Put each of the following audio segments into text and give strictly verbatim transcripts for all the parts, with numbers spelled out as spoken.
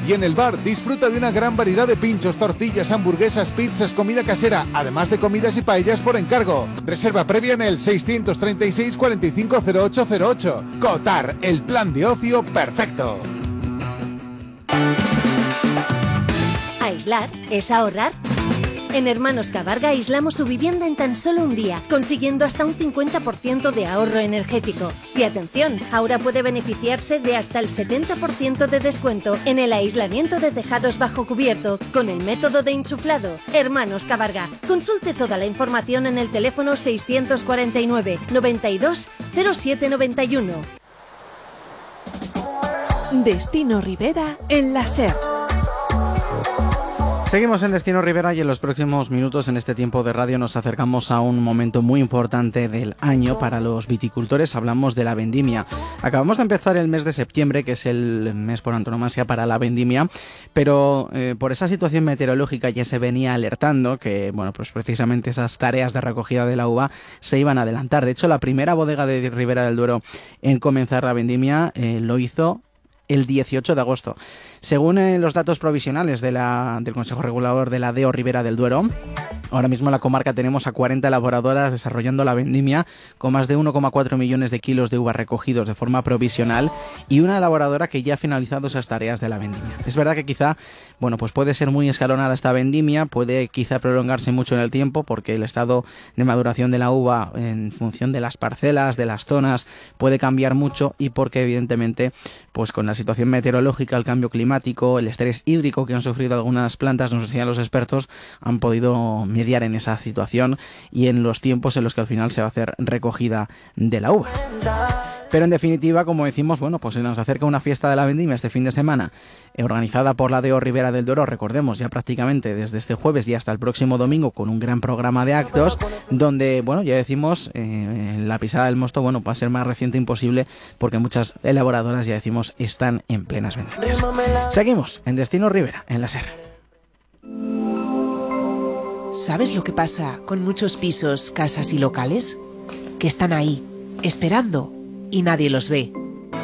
Y en el bar disfruta de una gran variedad de pinchos, tortillas, hamburguesas, pizzas, comida casera, además de comidas y paellas por encargo. Reserva previa en el seiscientos treinta y seis cuarenta y cinco cero ocho cero ocho. Cotar, el plan de ocio perfecto. Aislar es ahorrar. En Hermanos Cabarga aislamos su vivienda en tan solo un día, consiguiendo hasta un cincuenta por ciento de ahorro energético. Y atención, ahora puede beneficiarse de hasta el setenta por ciento de descuento en el aislamiento de tejados bajo cubierto con el método de insuflado. Hermanos Cabarga. Consulte toda la información en el teléfono seiscientos cuarenta y nueve, noventa y dos, cero siete noventa y uno. Destino Rivera en la SER. Seguimos en Destino Rivera y en los próximos minutos en este tiempo de radio nos acercamos a un momento muy importante del año para los viticultores. Hablamos de la vendimia. Acabamos de empezar el mes de septiembre, que es el mes por antonomasia para la vendimia, pero eh, por esa situación meteorológica ya se venía alertando que, bueno, pues precisamente esas tareas de recogida de la uva se iban a adelantar. De hecho, la primera bodega de Ribera del Duero en comenzar la vendimia eh, lo hizo el dieciocho de agosto. Según eh, los datos provisionales de la, del Consejo Regulador de la D E O Ribera del Duero, ahora mismo en la comarca tenemos a cuarenta elaboradoras desarrollando la vendimia con más de uno coma cuatro millones de kilos de uvas recogidos de forma provisional y una elaboradora que ya ha finalizado esas tareas de la vendimia. Es verdad que quizá, bueno, pues puede ser muy escalonada esta vendimia, puede quizá prolongarse mucho en el tiempo porque el estado de maduración de la uva en función de las parcelas, de las zonas, puede cambiar mucho y porque evidentemente, pues con la situación meteorológica, el cambio climático, el estrés hídrico que han sufrido algunas plantas, nos decían los expertos, han podido mediar en esa situación y en los tiempos en los que al final se va a hacer recogida de la uva. Pero en definitiva, como decimos, bueno, pues se nos acerca una fiesta de la vendimia este fin de semana, eh, organizada por la D E O Ribera del Duero, recordemos, ya prácticamente desde este jueves y hasta el próximo domingo, con un gran programa de actos, donde, bueno, ya decimos, eh, la pisada del mosto, bueno, va a ser más reciente imposible, porque muchas elaboradoras, ya decimos, están en plenas vendimias. Seguimos en Destino Ribera, en la SER. ¿Sabes lo que pasa con muchos pisos, casas y locales? Que están ahí, esperando, y nadie los ve.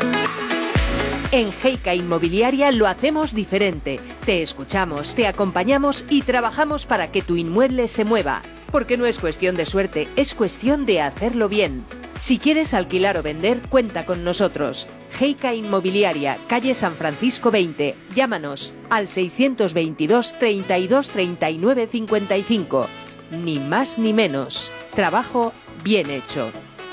En Heica Inmobiliaria lo hacemos diferente. Te escuchamos, te acompañamos y trabajamos para que tu inmueble se mueva. Porque no es cuestión de suerte, es cuestión de hacerlo bien. Si quieres alquilar o vender, cuenta con nosotros. Heica Inmobiliaria, calle San Francisco veinte. Llámanos al seiscientos veintidós, treinta y dos, treinta y nueve, cincuenta y cinco. Ni más ni menos. Trabajo bien hecho.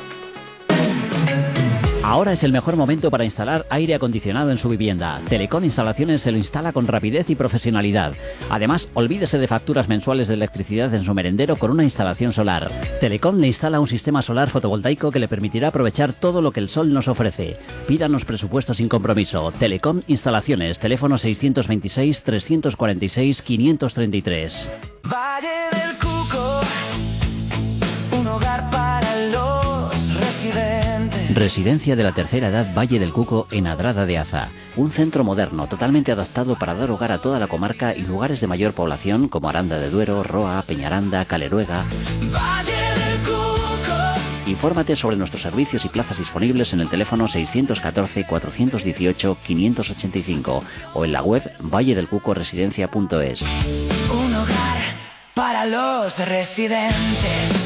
Ahora es el mejor momento para instalar aire acondicionado en su vivienda. Telecom Instalaciones se lo instala con rapidez y profesionalidad. Además, olvídese de facturas mensuales de electricidad en su merendero con una instalación solar. Telecom le instala un sistema solar fotovoltaico que le permitirá aprovechar todo lo que el sol nos ofrece. Pídanos presupuestos sin compromiso. Telecom Instalaciones, teléfono seiscientos veintiséis, trescientos cuarenta y seis, quinientos treinta y tres. Valle del Cuco, un hogar para los residentes. Residencia de la Tercera Edad Valle del Cuco en Adrada de Aza. Un centro moderno totalmente adaptado para dar hogar a toda la comarca y lugares de mayor población como Aranda de Duero, Roa, Peñaranda, Caleruega. Valle del Cuco. Infórmate sobre nuestros servicios y plazas disponibles en el teléfono seiscientos catorce, cuatrocientos dieciocho, quinientos ochenta y cinco o en la web valle del cuco residencia punto es. Un hogar para los residentes.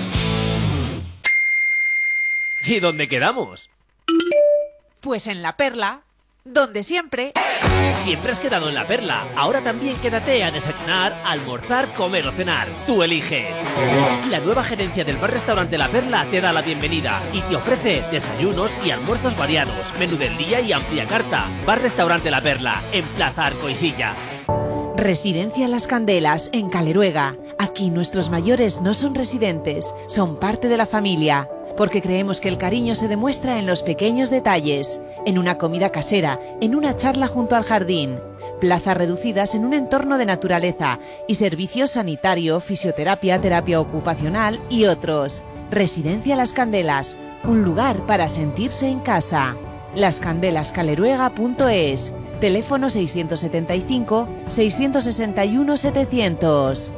¿Y dónde quedamos? Pues en La Perla, donde siempre... Siempre has quedado en La Perla. Ahora también quédate a desayunar, almorzar, comer o cenar. Tú eliges. La nueva gerencia del bar-restaurante La Perla te da la bienvenida y te ofrece desayunos y almuerzos variados, menú del día y amplia carta. Bar-restaurante La Perla, en Plaza Arcoisilla. Residencia Las Candelas, en Caleruega. Aquí nuestros mayores no son residentes, son parte de la familia. Porque creemos que el cariño se demuestra en los pequeños detalles, en una comida casera, en una charla junto al jardín, plazas reducidas en un entorno de naturaleza y servicios sanitario, fisioterapia, terapia ocupacional y otros. Residencia Las Candelas, un lugar para sentirse en casa. las candelas caleruega punto es, teléfono seiscientos setenta y cinco, seiscientos sesenta y uno, setecientos.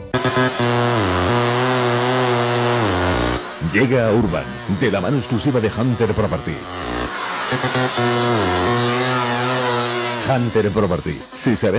Llega a Urban, de la mano exclusiva de Hunter Property. Hunter Property. Si se